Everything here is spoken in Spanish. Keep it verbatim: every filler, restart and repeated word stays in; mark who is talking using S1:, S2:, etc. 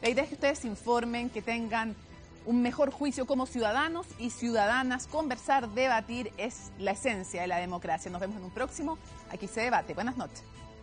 S1: La idea es que ustedes se informen, que tengan un mejor juicio como ciudadanos y ciudadanas. Conversar, debatir es la esencia de la democracia. Nos vemos en un próximo Aquí se debate. Buenas noches.